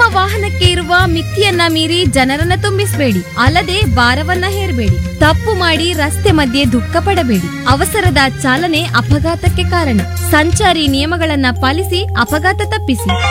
ವಾಹನಕ್ಕೆ ಇರುವ ಮಿತಿಯನ್ನ ಮೀರಿ ಜನರನ್ನ ತುಂಬಿಸಬೇಡಿ. ಅಲ್ಲದೆ ಭಾರವನ್ನ ಹೇರಬೇಡಿ. ತಪ್ಪು ಮಾಡಿ ರಸ್ತೆ ಮಧ್ಯೆ ದುಃಖ ಪಡಬೇಡಿ. ಅವಸರದ ಚಾಲನೆ ಅಪಘಾತಕ್ಕೆ ಕಾರಣ. ಸಂಚಾರಿ ನಿಯಮಗಳನ್ನ ಪಾಲಿಸಿ ಅಪಘಾತ ತಪ್ಪಿಸಿ.